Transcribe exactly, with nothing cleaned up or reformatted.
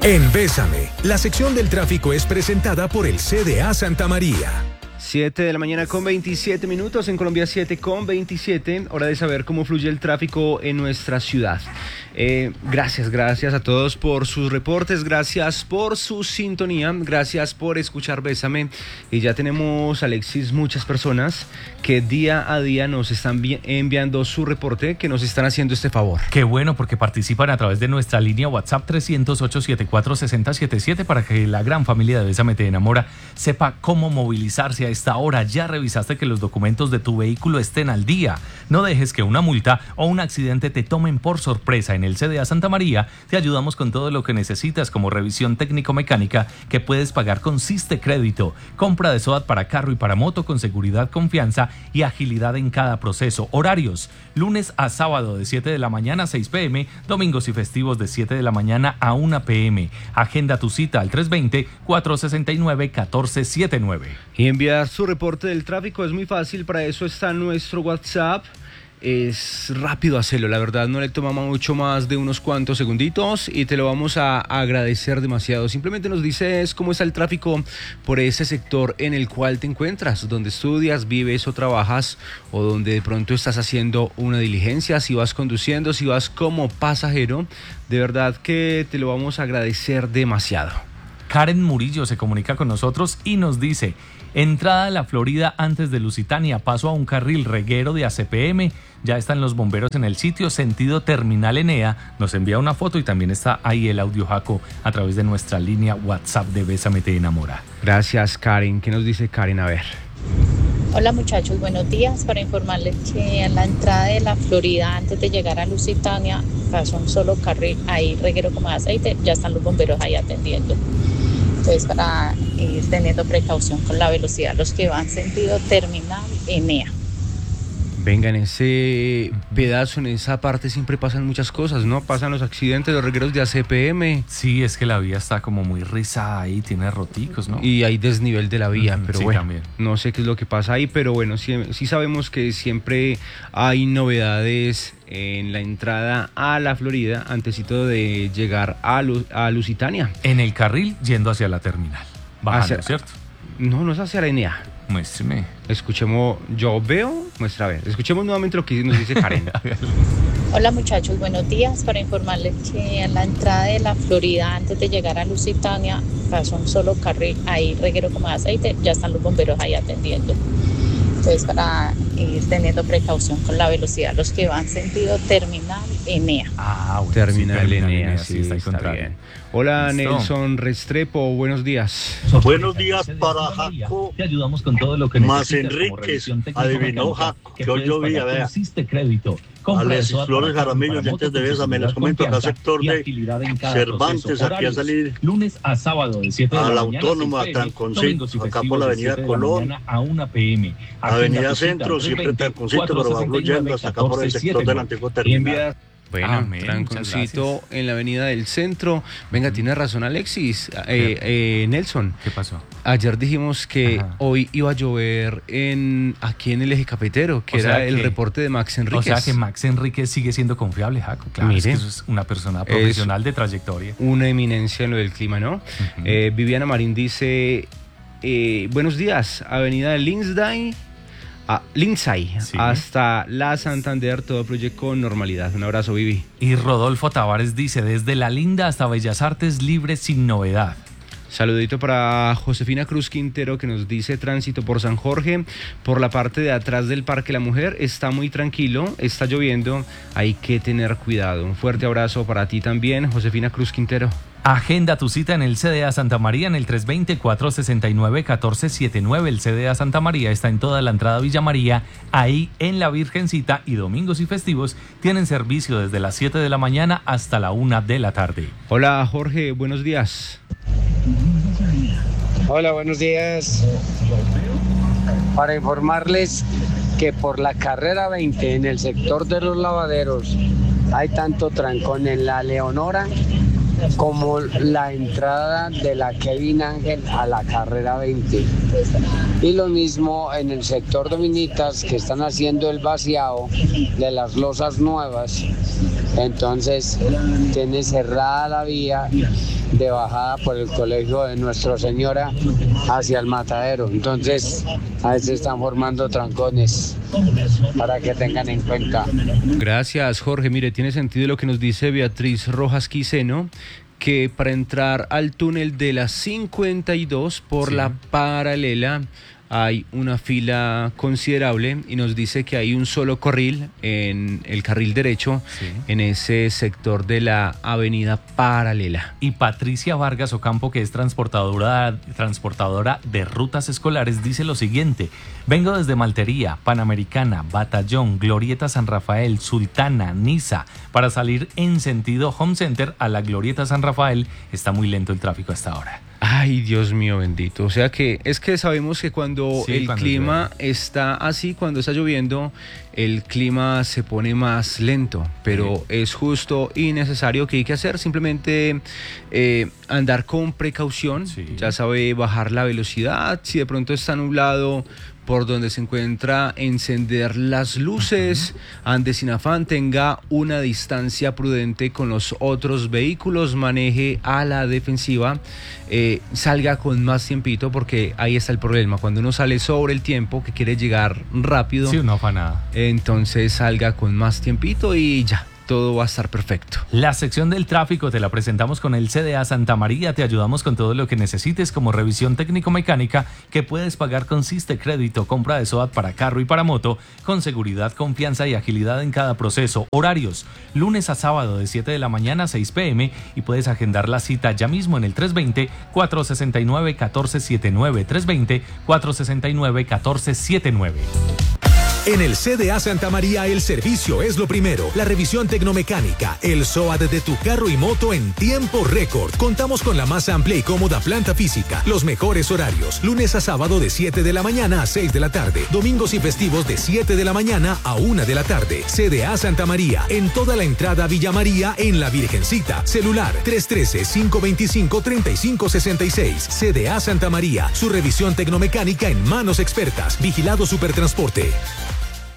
En Bésame, la sección del tráfico es presentada por el C D A Santa María. siete de la mañana con veintisiete minutos, en Colombia siete con veintisiete, hora de saber cómo fluye el tráfico en nuestra ciudad. Eh, gracias, gracias a todos por sus reportes, gracias por su sintonía, gracias por escuchar Bésame. Y ya tenemos, Alexis, muchas personas que día a día nos están enviando su reporte, que nos están haciendo este favor. Qué bueno, porque participan a través de nuestra línea WhatsApp trescientos, ochocientos setenta y cuatro, sesenta setenta y siete para que la gran familia de Bésame te enamora sepa cómo movilizarse a esta hora. Ya revisaste que los documentos de tu vehículo estén al día. No dejes que una multa o un accidente te tomen por sorpresa. En el C D A Santa María te ayudamos con todo lo que necesitas, como revisión técnico-mecánica que puedes pagar con Siste Crédito, compra de SOAT para carro y para moto con seguridad, confianza y agilidad en cada proceso. Horarios: lunes a sábado de siete de la mañana a seis pe eme, domingos y festivos de siete de la mañana a una pe eme. Agenda tu cita al tres dos cero, cuatro seis nueve, uno cuatro siete nueve. Y enviar su reporte del tráfico es muy fácil, para eso está nuestro WhatsApp. Es rápido hacerlo, la verdad no le toma mucho más de unos cuantos segunditos y te lo vamos a agradecer demasiado. Simplemente nos dices cómo está el tráfico por ese sector en el cual te encuentras, donde estudias, vives o trabajas, o donde de pronto estás haciendo una diligencia, si vas conduciendo, si vas como pasajero. De verdad que te lo vamos a agradecer demasiado. Karen Murillo se comunica con nosotros y nos dice: entrada a la Florida antes de Lusitania, paso a un carril reguero de A C P M, ya están los bomberos en el sitio, sentido Terminal Enea. Nos envía una foto y también está ahí el audio Jaco a través de nuestra línea WhatsApp de Bésame te enamora. Gracias, Karen. ¿Qué nos dice Karen? A ver. Hola muchachos, buenos días. Para informarles que en la entrada de la Florida antes de llegar a Lusitania pasó un solo carril, ahí reguero como de aceite, ya están los bomberos ahí atendiendo. Entonces, para ir teniendo precaución con la velocidad, los que van sentido Terminal Enea. Venga, en ese pedazo, en esa parte siempre pasan muchas cosas, ¿no? Pasan los accidentes, los regueros de A C P M. Sí, es que la vía está como muy rizada ahí, tiene roticos, ¿no? Y hay desnivel de la vía, pero sí, bueno, también. No sé qué es lo que pasa ahí, pero bueno, sí, sí sabemos que siempre hay novedades en la entrada a la Florida, antesito de llegar a, Lu- a Lusitania. En el carril yendo hacia la terminal, bajando, Hacia- ¿cierto? No, no es hacia la Enea. Muéstreme. Escuchemos, yo veo, muestra a ver, escuchemos nuevamente lo que nos dice Karen. Hola muchachos, buenos días. Para informarles que en la entrada de la Florida antes de llegar a Lusitania pasó un solo carril, ahí reguero como de aceite, ya están los bomberos ahí atendiendo. Entonces, para ir teniendo precaución con la velocidad, los que van sentido Terminal Enea. Ah, bueno, Terminal sí, Enea, sí, sí, está, está contrario. bien. Hola, Listo. Nelson Restrepo, buenos días. Buenos días para Jaco. Te ayudamos con todo lo que Más necesitas, como Enríquez, revisión técnico adivinó mecánica, Jaco, que que hoy puedes llovía, pagar con vea. Siste Crédito. Compra de Alexis SOAT Flores para carro, Jaramillo, para oyentes moto, de con Bésame, les seguridad, comento acá confianza sector y de agilidad en cada Cervantes, proceso. aquí a Horarios: salir lunes a sábado de siete de a la la mañana Autónoma, a seis pe eme, Tranconcito, domingos y acá festivos por la de avenida siete de la Colón, mañana a una pe eme. Avenida Agenda tu cita Centro, al siempre tres dos cero, Tranconcito, pero va cuatro seis nueve, fluyendo hasta acá por el sector del antiguo terminal. Bueno, Amén, tranconcito en la avenida del centro. Venga, tiene razón Alexis, eh, eh, Nelson. ¿Qué pasó? Ayer dijimos que Ajá. hoy iba a llover en aquí en el eje cafetero, que O era sea el que- reporte de Max O Enríquez. sea que Max Enríquez sigue siendo confiable, Jaco. Claro, es Mire, que eso es una persona profesional de trayectoria. Una eminencia en lo del clima, ¿no? Ujú. Eh, Viviana Marín dice, eh, buenos días, avenida Lindsay, a Lindsay Sí. hasta la Santander, todo fluye con normalidad. Un abrazo, Vivi. Y Rodolfo Tavares dice: desde La Linda hasta Bellas Artes, libre sin novedad. Saludito para Josefina Cruz Quintero, que nos dice: tránsito por San Jorge, por la parte de atrás del Parque La Mujer, está muy tranquilo, está lloviendo, hay que tener cuidado. Un fuerte abrazo para ti también, Josefina Cruz Quintero. Agenda tu cita en el C D A Santa María en el tres dos cero, cuatro seis nueve, uno cuatro siete nueve. El C D A Santa María está en toda la entrada Villa María, ahí en la Virgencita, y domingos y festivos tienen servicio desde las siete de la mañana hasta la una de la tarde. Hola Jorge, buenos días. Hola, buenos días. Para informarles que por la carrera veinte en el sector de los lavaderos hay tanto trancón en la Leonora como la entrada de la Kevin Ángel a la carrera veinte. Y lo mismo en el sector Dominitas, que están haciendo el vaciado de las losas nuevas. Entonces tiene cerrada la vía de bajada por el colegio de Nuestra Señora hacia el Matadero. Entonces, ahí se están formando trancones para que tengan en cuenta. Gracias, Jorge. Mire, tiene sentido lo que nos dice Beatriz Rojas Quiseno, que para entrar al túnel de la cincuenta y dos por sí. la paralela hay una fila considerable y nos dice que hay un solo carril en el carril derecho sí. en ese sector de la avenida paralela. Y Patricia Vargas Ocampo, que es transportadora, transportadora de rutas escolares, dice lo siguiente: vengo desde Maltería, Panamericana, Batallón, Glorieta San Rafael, Sultana, Niza, para salir en sentido Home Center a la Glorieta San Rafael. Está muy lento el tráfico hasta ahora. Ay, Dios mío bendito. O sea que es que sabemos que cuando sí, el cuando clima llueve. está así, cuando está lloviendo, el clima se pone más lento, pero sí. es justo y necesario. Que hay que hacer simplemente eh, andar con precaución, sí. ya sabe, bajar la velocidad, si de pronto está nublado, por donde se encuentra, encender las luces, uh-huh. ande sin afán, tenga una distancia prudente con los otros vehículos, maneje a la defensiva, eh, salga con más tiempito, porque ahí está el problema, cuando uno sale sobre el tiempo, que quiere llegar rápido, sí, no fa nada. Entonces salga con más tiempito y ya. Todo va a estar perfecto. La sección del tráfico te la presentamos con el C D A Santa María. Te ayudamos con todo lo que necesites, como revisión técnico-mecánica que puedes pagar con Siste Crédito, compra de SOAT para carro y para moto, con seguridad, confianza y agilidad en cada proceso. Horarios, lunes a sábado de siete de la mañana a seis pm, y puedes agendar la cita ya mismo en el tres dos cero, cuatro seis nueve, uno cuatro siete nueve, tres dos cero, cuatro seis nueve, uno cuatro siete nueve. En el C D A Santa María el servicio es lo primero. La revisión tecnomecánica, el SOAT de tu carro y moto en tiempo récord. Contamos con la más amplia y cómoda planta física. Los mejores horarios. Lunes a sábado de siete de la mañana a seis de la tarde. Domingos y festivos de siete de la mañana a una de la tarde. C D A Santa María. En toda la entrada Villa María en La Virgencita. Celular tres uno tres, cinco dos cinco, tres cinco seis seis. C D A Santa María. Su revisión tecnomecánica en manos expertas. Vigilado Supertransporte.